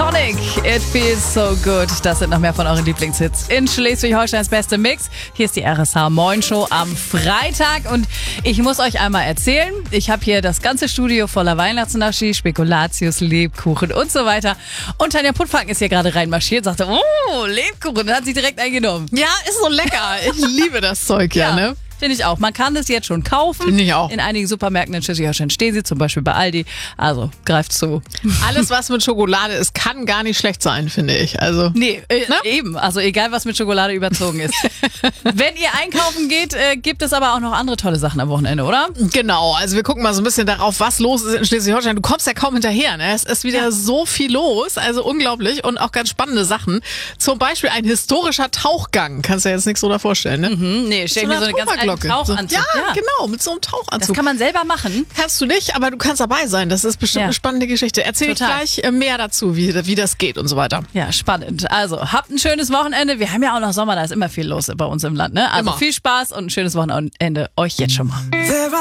Sonic, It Feels So Good. Das sind noch mehr von euren Lieblingshits in Schleswig-Holsteins beste Mix. Hier ist die RSH Moin Show am Freitag und ich muss euch einmal erzählen, ich habe hier das ganze Studio voller Weihnachtsnaschi, Spekulatius, Lebkuchen und so weiter. Und Tanja Puttfangen ist hier gerade reinmarschiert, sagte, oh, Lebkuchen, und hat sich direkt eingenommen. Ja, ist so lecker. Ich liebe das Zeug ja, ne? Finde ich auch. Man kann das jetzt schon kaufen. Finde ich auch. In einigen Supermärkten in Schleswig-Holstein stehen sie, zum Beispiel bei Aldi. Also greift zu. Alles, was mit Schokolade ist, kann gar nicht schlecht sein, finde ich. Also nee, eben. Also egal, was mit Schokolade überzogen ist. Wenn ihr einkaufen geht, gibt es aber auch noch andere tolle Sachen am Wochenende, oder? Genau. Also wir gucken mal so ein bisschen darauf, was los ist in Schleswig-Holstein. Du kommst ja kaum hinterher, ne? Es ist wieder so viel los. Also unglaublich und auch ganz spannende Sachen. Zum Beispiel ein historischer Tauchgang. Kannst du dir jetzt nichts so da vorstellen, ne? Nee, stell mir so eine ganz alte Tauchanzug. Ja, genau, mit so einem Tauchanzug. Das kann man selber machen. Kannst du nicht, aber du kannst dabei sein. Das ist bestimmt eine spannende Geschichte. Erzähl ich gleich mehr dazu, wie das geht und so weiter. Ja, spannend. Also, habt ein schönes Wochenende. Wir haben ja auch noch Sommer, da ist immer viel los bei uns im Land, ne? Also viel Spaß und ein schönes Wochenende euch jetzt schon mal.